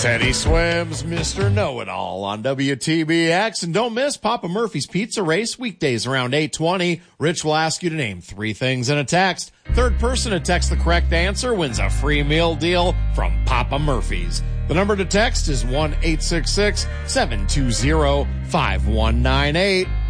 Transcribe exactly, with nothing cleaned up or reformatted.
Teddy Swims, Mister Know-It-All on W T B X. And don't miss Papa Murphy's Pizza Race weekdays around eight twenty. Rich will ask you to name three things in a text. Third person to text the correct answer wins a free meal deal from Papa Murphy's. The number to text is one eight six six, seven two zero, five one nine eight.